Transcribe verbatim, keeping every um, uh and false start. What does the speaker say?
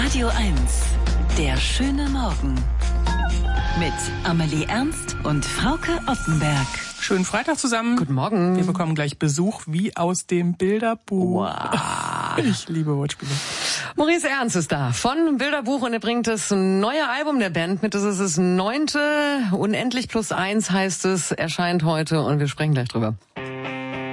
Radio eins, der schöne Morgen. Mit Amelie Ernst und Frauke Oppenberg. Schönen Freitag zusammen. Guten Morgen. Wir bekommen gleich Besuch wie aus dem Bilderbuch. Wow. Ich liebe Wortspiele. Maurice Ernst ist da von Bilderbuch und er bringt das neue Album der Band mit. Das ist das neunte. Unendlich plus eins heißt es, erscheint heute und wir sprechen gleich drüber.